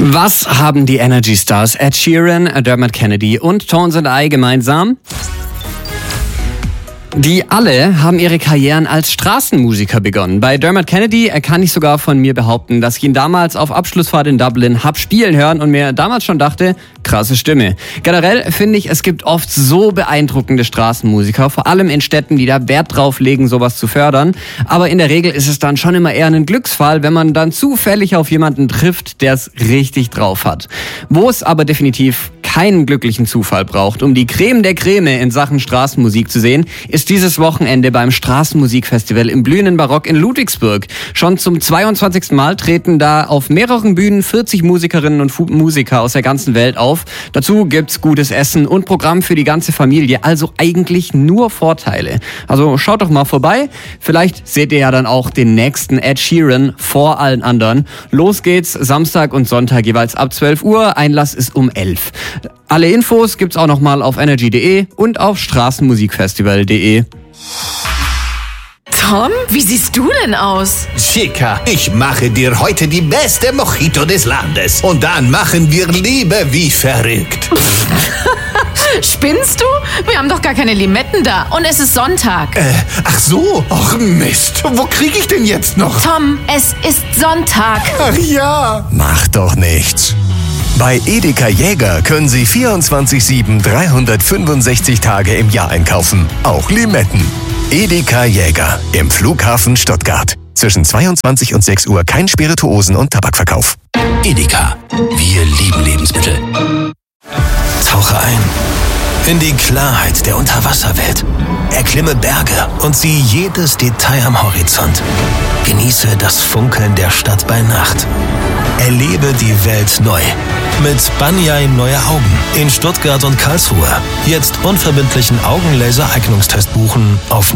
Was haben die Energy Stars Ed Sheeran, Dermot Kennedy und Tones and I gemeinsam? Die alle haben ihre Karrieren als Straßenmusiker begonnen. Bei Dermot Kennedy kann ich sogar von mir behaupten, dass ich ihn damals auf Abschlussfahrt in Dublin hab spielen hören und mir damals schon dachte, krasse Stimme. Generell finde ich, es gibt oft so beeindruckende Straßenmusiker, vor allem in Städten, die da Wert drauf legen, sowas zu fördern. Aber in der Regel ist es dann schon immer eher ein Glücksfall, wenn man dann zufällig auf jemanden trifft, der es richtig drauf hat. Wo es aber definitiv keinen glücklichen Zufall braucht, um die Creme der Creme in Sachen Straßenmusik zu sehen, ist dieses Wochenende beim Straßenmusikfestival im blühenden Barock in Ludwigsburg. Schon zum 22. Mal treten da auf mehreren Bühnen 40 Musikerinnen und Musiker aus der ganzen Welt auf. Dazu gibt's gutes Essen und Programm für die ganze Familie, also eigentlich nur Vorteile. Also schaut doch mal vorbei, vielleicht seht ihr ja dann auch den nächsten Ed Sheeran vor allen anderen. Los geht's Samstag und Sonntag jeweils ab 12 Uhr, Einlass ist um 11. Alle Infos gibt's auch nochmal auf energy.de und auf straßenmusikfestival.de. Tom, wie siehst du denn aus? Chica, ich mache dir heute die beste Mojito des Landes. Und dann machen wir Liebe wie verrückt. Spinnst du? Wir haben doch gar keine Limetten da. Und es ist Sonntag. Ach so, ach Mist. Wo kriege ich denn jetzt noch? Tom, es ist Sonntag. Ach ja. Macht doch nichts. Bei Edeka Jäger können Sie 24/7 365 Tage im Jahr einkaufen. Auch Limetten. Edeka Jäger im Flughafen Stuttgart. Zwischen 22 und 6 Uhr kein Spirituosen- und Tabakverkauf. Edeka. Wir lieben Lebensmittel. Tauche ein in die Klarheit der Unterwasserwelt. Erklimme Berge und sieh jedes Detail am Horizont. Genieße das Funkeln der Stadt bei Nacht. Erlebe die Welt neu. Mit Banjai Neue Augen in Stuttgart und Karlsruhe. Jetzt unverbindlichen Augenlaser-Eignungstest buchen auf